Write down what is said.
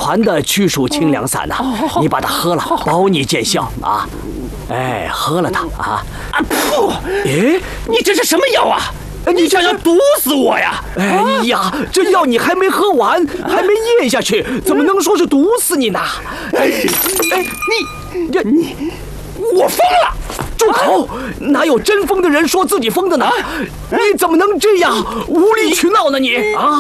传的祛暑清凉散呐，你把它喝了，保你见效啊！哎，喝了它啊！ 不， 哎， 你这是什么药啊？你想要毒死我呀？ 哎呀，这药你还没喝完，还没咽下去，怎么能说是毒死你呢？ 我疯了！ 住口！哪有真疯的人说自己疯的呢？你怎么能这样无理取闹呢你啊？